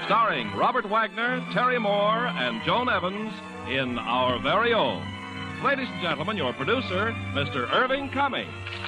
starring Robert Wagner, Terry Moore, and Joan Evans in Our Very Own. Ladies and gentlemen, your producer, Mr. Irving Cummings.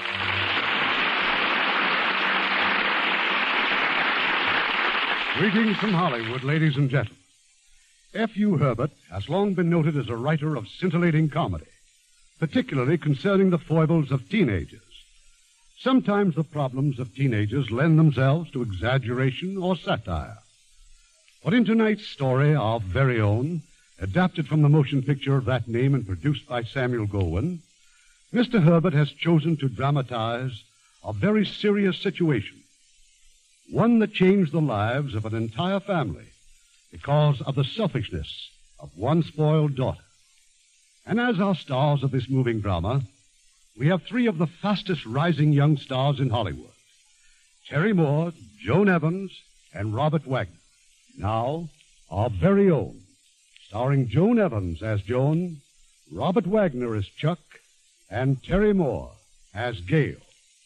Greetings from Hollywood, ladies and gentlemen. F.U. Herbert has long been noted as a writer of scintillating comedy, particularly concerning the foibles of teenagers. Sometimes the problems of teenagers lend themselves to exaggeration or satire. But in tonight's story, Our Very Own, adapted from the motion picture of that name and produced by Samuel Goldwyn, Mr. Herbert has chosen to dramatize a very serious situation, one that changed the lives of an entire family because of the selfishness of one spoiled daughter. And as our stars of this moving drama, we have three of the fastest rising young stars in Hollywood: Terry Moore, Joan Evans, and Robert Wagner. Now, Our Very Own, starring Joan Evans as Joan, Robert Wagner as Chuck, and Terry Moore as Gail.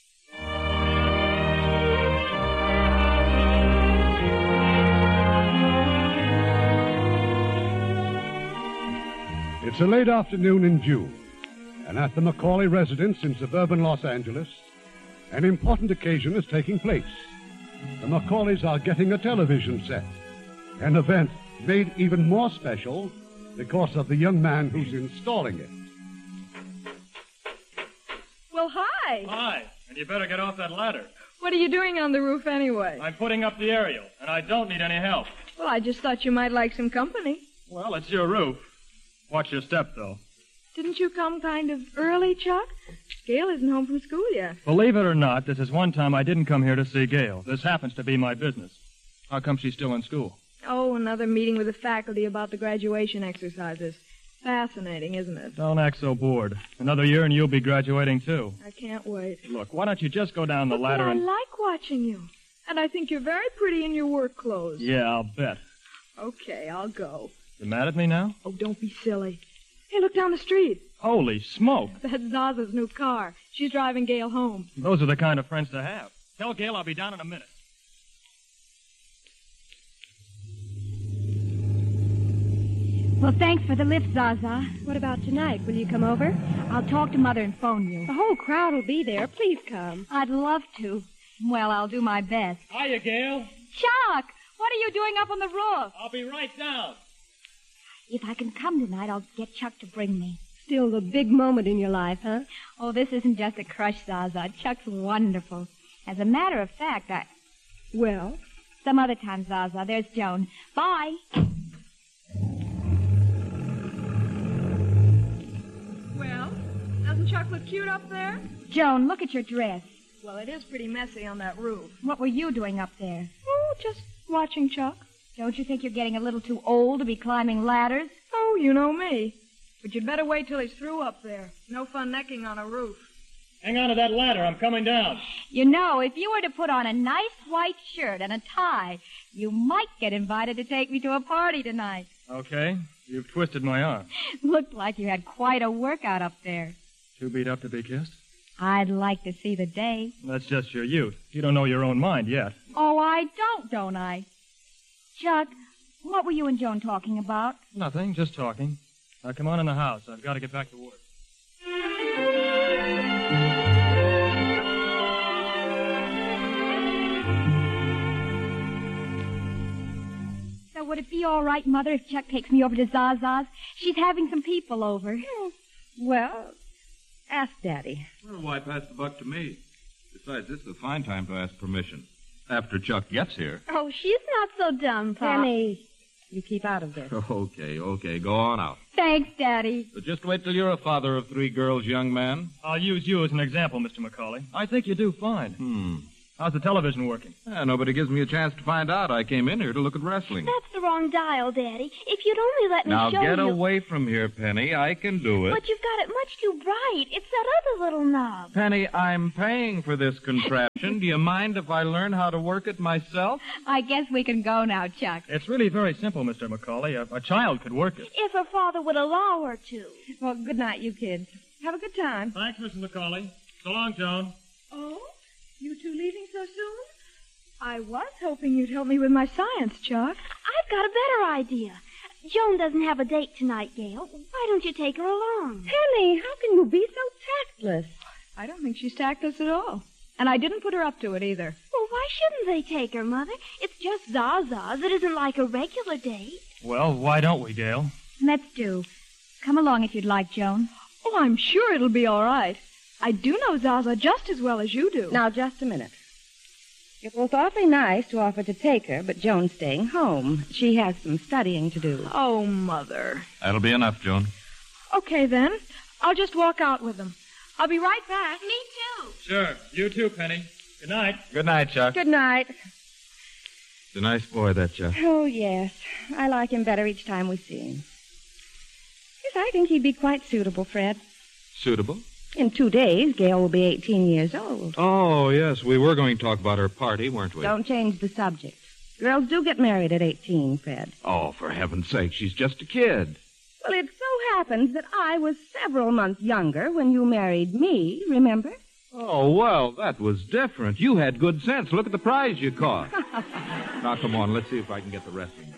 It's a late afternoon in June, and at the Macaulay residence in suburban Los Angeles, an important occasion is taking place. The Macaulays are getting a television set, an event made even more special because of the young man who's installing it. Well, hi. Hi, and you better get off that ladder. What are you doing on the roof anyway? I'm putting up the aerial, and I don't need any help. Well, I just thought you might like some company. Well, it's your roof. Watch your step, though. Didn't you come kind of early, Chuck? Gail isn't home from school yet. Believe it or not, this is one time I didn't come here to see Gail. This happens to be my business. How come she's still in school? Oh, another meeting with the faculty about the graduation exercises. Fascinating, isn't it? Don't act so bored. Another year and you'll be graduating, too. I can't wait. Look, why don't you just go down the But ladder I and... like watching you. And I think you're very pretty in your work clothes. Yeah, I'll bet. Okay, I'll go. You mad at me now? Oh, don't be silly. Hey, look down the street. Holy smoke. That's Zaza's new car. She's driving Gail home. Those are the kind of friends to have. Tell Gail I'll be down in a minute. Well, thanks for the lift, Zaza. What about tonight? Will you come over? I'll talk to Mother and phone you. The whole crowd will be there. Please come. I'd love to. Well, I'll do my best. Hiya, Gail. Chuck, what are you doing up on the roof? I'll be right down. If I can come tonight, I'll get Chuck to bring me. Still the big moment in your life, huh? Oh, this isn't just a crush, Zaza. Chuck's wonderful. As a matter of fact, Well? Some other time, Zaza. There's Joan. Bye. Well, doesn't Chuck look cute up there? Joan, look at your dress. Well, it is pretty messy on that roof. What were you doing up there? Oh, just watching Chuck. Don't you think you're getting a little too old to be climbing ladders? Oh, you know me. But you'd better wait till he's through up there. No fun necking on a roof. Hang on to that ladder. I'm coming down. You know, if you were to put on a nice white shirt and a tie, you might get invited to take me to a party tonight. Okay. You've twisted my arm. Looked like you had quite a workout up there. Too beat up to be kissed? I'd like to see the day. That's just your youth. You don't know your own mind yet. Oh, I don't I? Chuck, what were you and Joan talking about? Nothing, just talking. Now, come on in the house. I've got to get back to work. So would it be all right, Mother, if Chuck takes me over to Zaza's? She's having some people over. Well, ask Daddy. Well, why pass the buck to me? Besides, this is a fine time to ask permission. After Chuck gets here. Oh, she's not so dumb, Pop. Penny, you keep out of this. Okay. Go on out. Thanks, Daddy. But just wait till you're a father of 3 girls, young man. I'll use you as an example, Mr. Macaulay. I think you do fine. How's the television working? Nobody gives me a chance to find out. I came in here to look at wrestling. That's the wrong dial, Daddy. If you'd only let me Now show get you... away from here, Penny. I can do it. But you've got it much too bright. It's that other little knob. Penny, I'm paying for this contraption. Do you mind if I learn how to work it myself? I guess we can go now, Chuck. It's really very simple, Mr. Macaulay. A child could work it. If her father would allow her to. Well, good night, you kids. Have a good time. Thanks, Mrs. Macaulay. So long, Joan. Oh? You two leaving so soon? I was hoping you'd help me with my science, Chuck. I've got a better idea. Joan doesn't have a date tonight, Gail. Why don't you take her along? Penny, how can you be so tactless? I don't think she's tactless at all. And I didn't put her up to it either. Well, why shouldn't they take her, Mother? It's just Zaza's. It isn't like a regular date. Well, why don't we, Gail? Let's do. Come along if you'd like, Joan. Oh, I'm sure it'll be all right. I do know Zaza just as well as you do. Now, just a minute. It was awfully nice to offer to take her, but Joan's staying home. She has some studying to do. Oh, Mother. That'll be enough, Joan. Okay, then. I'll just walk out with them. I'll be right back. Me too. Sure. You too, Penny. Good night. Good night, Chuck. Good night. He's a nice boy, that Chuck. Oh, yes. I like him better each time we see him. Yes, I think he'd be quite suitable, Fred. Suitable? In 2 days, Gail will be 18 years old. Oh, yes. We were going to talk about her party, weren't we? Don't change the subject. Girls do get married at 18, Fred. Oh, for heaven's sake, she's just a kid. Well, it so happens that I was several months younger when you married me, remember? Oh, well, that was different. You had good sense. Look at the prize you caught. Now, come on, let's see if I can get the rest of them.